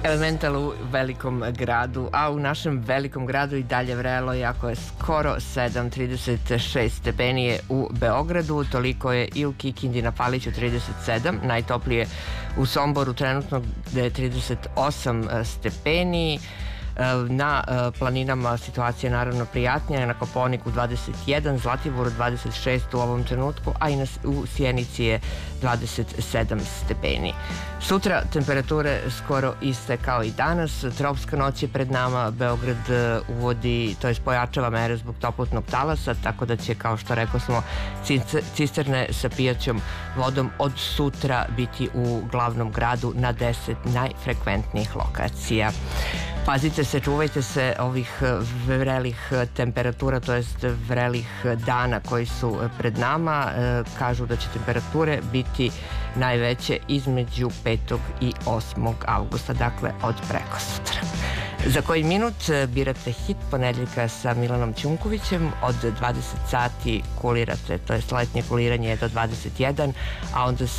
Elemental u velikom gradu, a u našem velikom gradu i dalje vrelo, iako je skoro 7,36 stepeni je u Beogradu, toliko je i u Kikindi na Paliću 37, najtoplije u Somboru trenutno gde je 38 stepeni. Na planinama situacija je naravno prijatnija, na Kopaoniku 21, Zlatiboru 26 u ovom trenutku, a i u Sjenici je 27 stepeni. Sutra temperature skoro iste kao i danas, tropska noć je pred nama, Beograd uvodi, to je pojačava mere zbog toplotnog talasa, tako da će, kao što rekao smo, cisterne sa pijaćom vodom od sutra biti u glavnom gradu na 10 najfrekventnijih lokacija. Pazite se, čuvajte se ovih vrelih temperatura, to jest vrelih dana koji su pred nama. Kažu da će temperature biti najveće između 5. i 8. avgusta, dakle od preko sutra. Za koji minut birate hit ponedeljka sa Milanom Ćunkovićem, od 20 sati kulirate, to jest letnje kuliranje je do 21, a onda se